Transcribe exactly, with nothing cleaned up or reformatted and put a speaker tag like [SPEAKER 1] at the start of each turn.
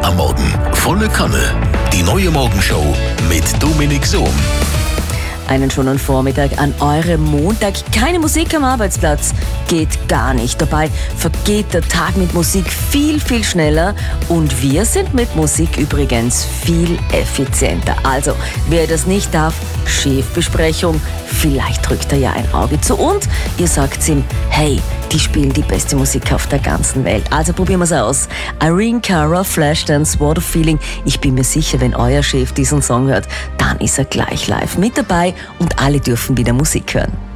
[SPEAKER 1] am Morgen. Volle Kanne. Die neue Morgenshow mit Dominik Sohm.
[SPEAKER 2] Einen schönen Vormittag an eurem Montag. Keine Musik am Arbeitsplatz geht gar nicht. Dabei vergeht der Tag mit Musik viel, viel schneller und wir sind mit Musik übrigens viel effizienter. Also, wer das nicht darf, Chefbesprechung, vielleicht drückt er ja ein Auge zu und ihr sagt ihm, hey, die spielen die beste Musik auf der ganzen Welt. Also probieren wir es aus. Irene Cara, Flashdance, What a Feeling. Ich bin mir sicher, wenn euer Chef diesen Song hört, dann ist er gleich live mit dabei und alle dürfen wieder Musik hören.